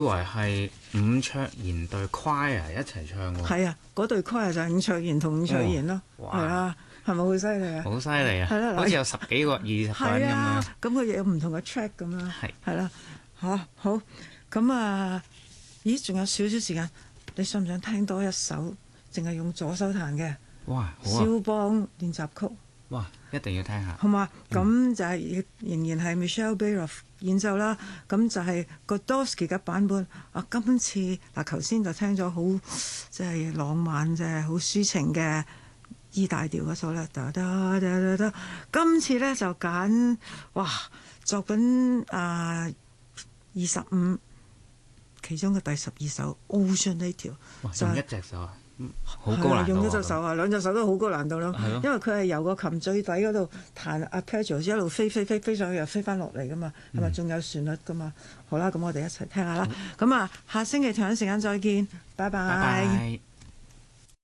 以為係伍卓賢對 choir 一齊唱喎。 係啊，嗰對 choir 就係伍卓賢同伍卓賢咯。係啊，係咪好犀利啊？ 好犀利啊！ 係啦， 好似有10幾個、20個人咁樣。 咁佢有唔同嘅 track 咁啦。係啦，好咁啊！咦，仲有少少時間，你想唔想聽多一首淨係用左手彈嘅？ 哇，好啊！ 肖邦練習曲。 哇，一定要聽下。 好嘛？咁就係仍然係 Michelle Baroff 演奏啦。咁就係 Godowsky 嘅版本。今次嗱，頭先就聽咗好即係浪漫、即係好抒情嘅 E 大調嗰首咧。今次咧就揀作品25其中嘅第12首 Ocean 呢條。 用一隻手啊！好高難度， 用一隻手啊，兩隻手都好高難度咯。因為佢係由個琴最底嗰度彈arpeggio一路飛上去又飛翻落嚟噶嘛，係咪仲有旋律噶嘛？好啦，咁我哋一齊聽下啦。咁下星期同樣時間再見，拜拜。